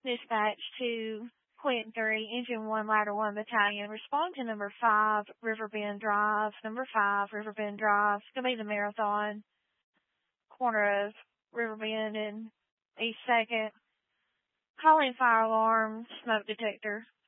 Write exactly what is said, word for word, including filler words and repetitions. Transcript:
Dispatch to Quint three, Engine one, Ladder one Battalion. Respond to number five, Riverbend Drive. Number five, Riverbend Drive. It's going to be the Marathon, corner of Riverbend and East second. Calling fire alarm, smoke detector.